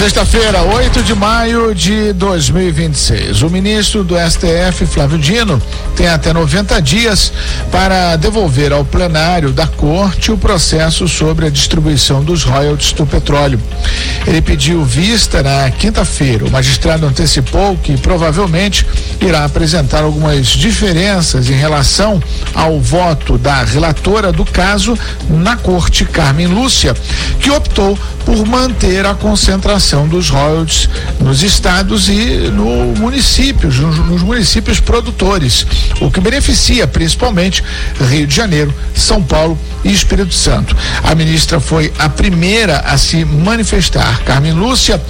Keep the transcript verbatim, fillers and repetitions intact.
Sexta-feira, oito de maio de dois mil e vinte e seis. O ministro do S T F, Flávio Dino, tem até noventa dias para devolver ao plenário da Corte o processo sobre a distribuição dos royalties do petróleo. Ele pediu vista na quinta-feira. O magistrado antecipou que provavelmente irá apresentar algumas diferenças em relação ao voto da relatora do caso na Corte, Carmen Lúcia, que optou por manter a concentração dos royalties nos estados e no municípios, nos, nos municípios produtores, o que beneficia principalmente Rio de Janeiro, São Paulo e Espírito Santo. A ministra foi a primeira a se manifestar. Carmen Lúcia